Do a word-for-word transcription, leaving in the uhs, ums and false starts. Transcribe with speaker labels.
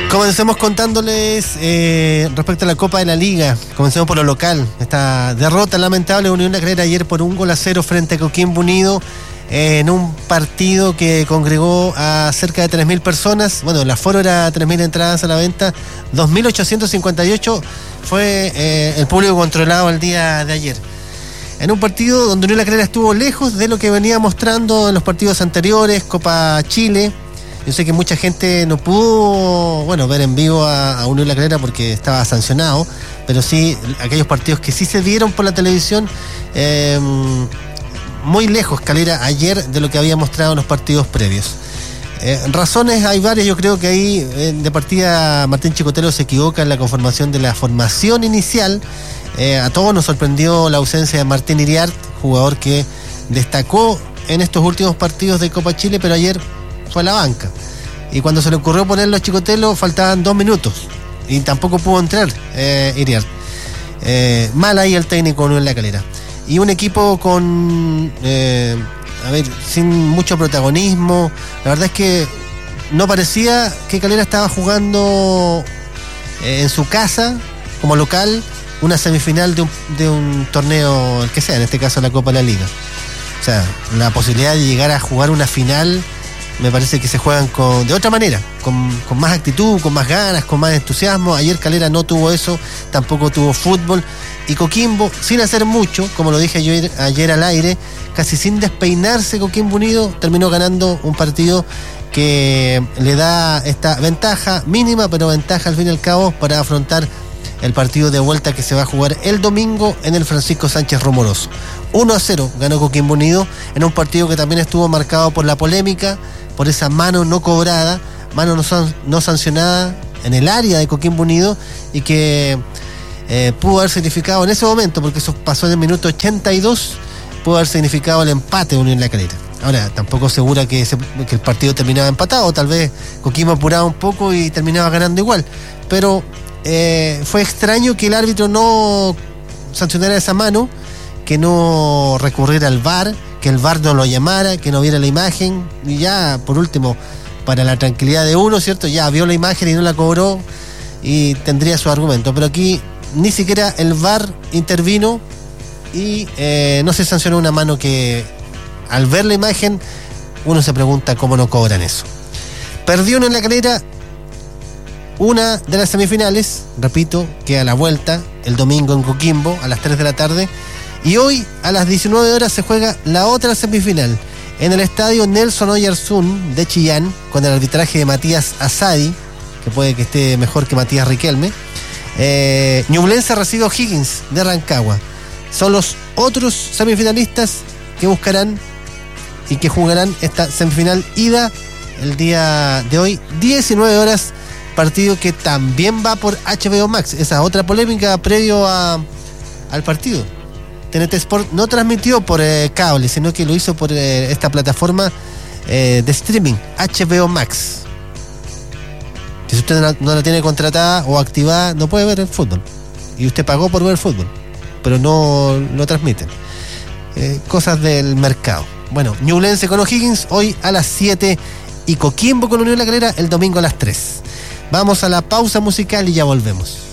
Speaker 1: Comencemos contándoles eh, respecto a la Copa de la Liga. Comencemos por lo local. Esta derrota lamentable de Unión La Calera ayer por un gol a cero frente a Coquimbo Unido eh, en un partido que congregó a cerca de tres mil personas. Bueno, el aforo era tres mil entradas a la venta, dos mil ochocientos cincuenta y ocho fue eh, el público controlado el día de ayer. En un partido donde Unión La Calera estuvo lejos de lo que venía mostrando en los partidos anteriores, Copa Chile. Yo sé que mucha gente no pudo, bueno, ver en vivo a, a Unión La Calera porque estaba sancionado, pero sí, aquellos partidos que sí se vieron por la televisión, eh, muy lejos Calera ayer de lo que había mostrado en los partidos previos. Eh, razones hay varias, yo creo que ahí eh, de partida Martín Chicotelo se equivoca en la conformación de la formación inicial. Eh, a todos nos sorprendió la ausencia de Martín Iriart, jugador que destacó en estos últimos partidos de Copa Chile, pero ayer fue a la banca. Y cuando se le ocurrió ponerlo a Chicotelo faltaban dos minutos y tampoco pudo entrar eh, Iriart. Eh, mal ahí el técnico Unión La Calera. Y un equipo con, eh, a ver, sin mucho protagonismo. La verdad es que no parecía que Calera estaba jugando eh, en su casa, como local, una semifinal de un, de un torneo, el que sea, en este caso la Copa de la Liga. O sea, la posibilidad de llegar a jugar una final me parece que se juegan con, de otra manera, con, con más actitud, con más ganas, con más entusiasmo. Ayer Calera no tuvo eso, tampoco tuvo fútbol. Y Coquimbo, sin hacer mucho, como lo dije yo ayer al aire, casi sin despeinarse, Coquimbo Unido terminó ganando un partido que le da esta ventaja mínima, pero ventaja al fin y al cabo para afrontar el partido de vuelta que se va a jugar el domingo en el Francisco Sánchez Romoroso. uno a cero ganó Coquimbo Unido en un partido que también estuvo marcado por la polémica, por esa mano no cobrada, mano no, san, no sancionada en el área de Coquimbo Unido y que eh, pudo haber significado en ese momento, porque eso pasó en el minuto ochenta y dos, pudo haber significado el empate de Unión La Calera. Ahora, tampoco asegura que, ese, que el partido terminaba empatado, tal vez Coquimbo apuraba un poco y terminaba ganando igual, pero eh, fue extraño que el árbitro no sancionara esa mano, que no recurriera al V A R, que el V A R no lo llamara, que no viera la imagen, y ya, por último, para la tranquilidad de uno, ¿cierto? Ya vio la imagen y no la cobró, y tendría su argumento. Pero aquí ni siquiera el V A R intervino y eh, no se sancionó una mano que, al ver la imagen, uno se pregunta cómo no cobran eso. Perdió en La Calera una de las semifinales, repito, que a la vuelta, el domingo en Coquimbo, a las tres de la tarde, y hoy a las diecinueve horas se juega la otra semifinal en el estadio Nelson Oyarzún de Chillán, con el arbitraje de Matías Asadi, que puede que esté mejor que Matías Riquelme. eh, Ñublense recibe a O'Higgins de Rancagua. Son los otros semifinalistas que buscarán y que jugarán esta semifinal ida el día de hoy, diecinueve horas, partido que también va por H B O Max. Esa otra polémica previo a, al partido. T N T Sport no transmitió por eh, cable, sino que lo hizo por eh, esta plataforma eh, de streaming, H B O Max. Si usted no, no la tiene contratada o activada, no puede ver el fútbol. Y usted pagó por ver el fútbol, pero no lo transmiten. Eh, cosas del mercado. Bueno, Ñublense con O'Higgins hoy a las siete y Coquimbo con Unión La Calera el domingo a las tres. Vamos a la pausa musical y ya volvemos.